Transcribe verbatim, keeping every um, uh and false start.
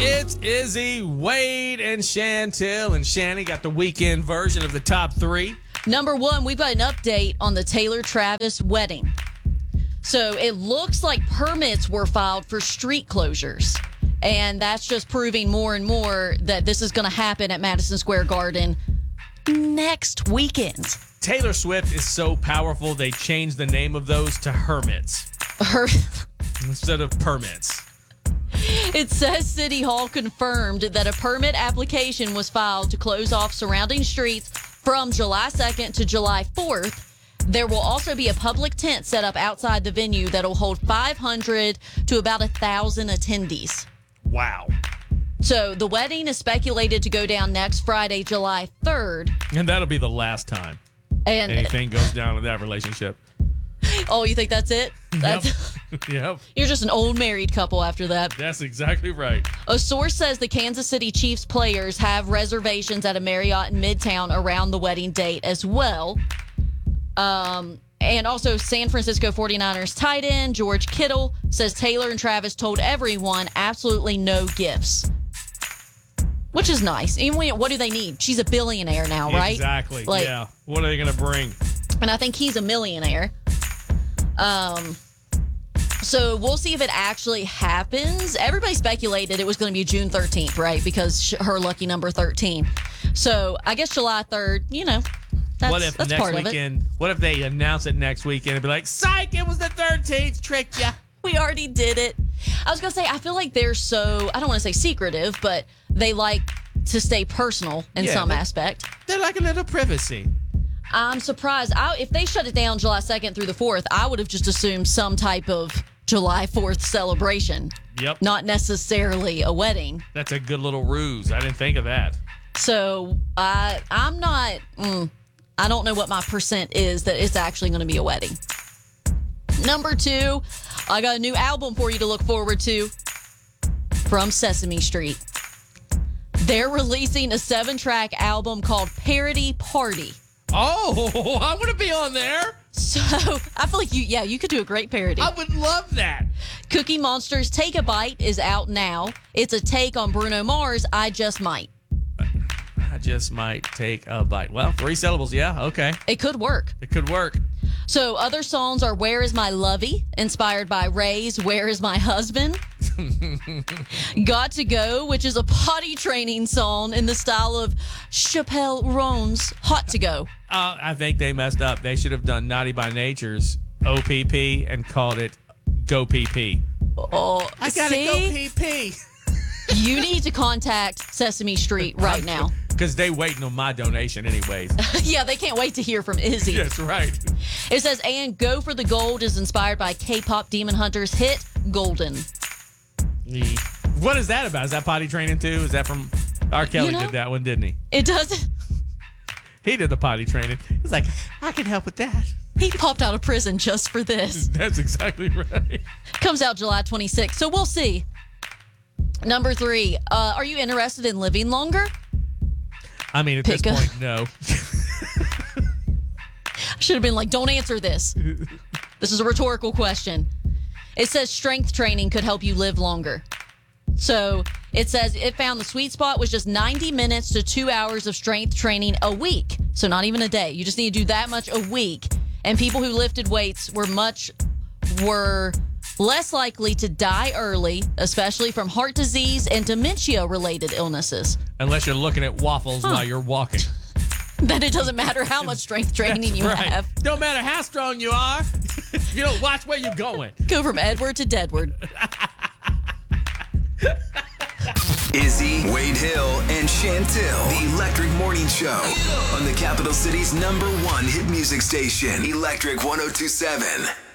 It's Izzy, Wade, and Chantel. And Shanny got the weekend version of the top three. Number one, we've got an update on the Taylor Travis wedding. So it looks like permits were filed for street closures. And that's just proving more and more that this is going to happen at Madison Square Garden next weekend. Taylor Swift is so powerful, they changed the name of those to hermits Her- instead of permits. It says City Hall confirmed that a permit application was filed to close off surrounding streets from July second to July fourth. There will also be a public tent set up outside the venue that'll hold five hundred to about one thousand attendees. Wow. So the wedding is speculated to go down next Friday, July third. And that'll be the last time And anything goes down in that relationship. oh, you think that's it? That's, Yep. Yep. You're just an old married couple after that. That's exactly right. A source says the Kansas City Chiefs players have reservations at a Marriott in Midtown around the wedding date as well. Um, and also San Francisco forty-niners tight end George Kittle says Taylor and Travis told everyone absolutely no gifts. Which is nice. Even when, what do they need? She's a billionaire now, right? Exactly. Like, yeah. What are they going to bring? And I think he's a millionaire. Um, so we'll see if it actually happens. Everybody speculated it was going to be June thirteenth, right? Because sh- her lucky number thirteen. So I guess July third, you know, that's, What if that's next part weekend? of it. What if they announce it next weekend and be like, "Psych! It was the thirteenth. Tricked ya." We already did it. I was going to say, I feel like they're so, I don't want to say secretive, but they like to stay personal in Yeah, some they- aspect. They're like a little privacy. I'm surprised. I, if they shut it down July second through the fourth, I would have just assumed some type of July fourth celebration. Yep. Not necessarily a wedding. That's a good little ruse. I didn't think of that. So I, I'm not, mm, I don't know what my percent is that it's actually going to be a wedding. Number two, I got a new album for you to look forward to from Sesame Street. They're releasing a seven-track album called Parody Party. Oh, I want to be on there. So I feel like you, yeah, you could do a great parody. I would love that. Cookie Monster's Take a Bite is out now. It's a take on Bruno Mars' I Just Might. I just might take a bite. Well, three syllables. Yeah, okay. It could work. It could work. So other songs are Where Is My Lovey, inspired by Ray's Where Is My Husband. Got to Go, which is a potty training song in the style of Chappelle Roan's Hot to Go. Uh, I think they messed up. They should have done Naughty by Nature's O P P and called it Go P P. Oh, I gotta see? go P P. You need to contact Sesame Street right now. Because they waiting on my donation anyways. Yeah, they can't wait to hear from Izzy. That's right. It says, and Go for the Gold is inspired by K-pop Demon Hunters hit Golden. What is that about? Is that potty training too? Is that from R. Kelly You know, did that one, didn't he? It doesn't. He did the potty training. He's like, I can help with that. He popped out of prison just for this. That's exactly right. Comes out July twenty-sixth, so we'll see. Number three, uh, are you interested in living longer? I mean, at Pick this a- point, no. I should have been like, don't answer this. This is a rhetorical question. It says strength training could help you live longer. So it says it found the sweet spot was just ninety minutes to two hours of strength training a week. So not even a day. You just need to do that much a week. And people who lifted weights were much, were less likely to die early, especially from heart disease and dementia-related illnesses. Unless you're looking at waffles Huh. while you're walking. Then it doesn't matter how much strength training you Right. have. Don't matter how strong you are. You don't watch where you're going. Go from Edward to Deadward. Izzy, Wade Hill, and Chantel. The Electric Morning Show on the capital city's number one hit music station, Electric one oh two seven.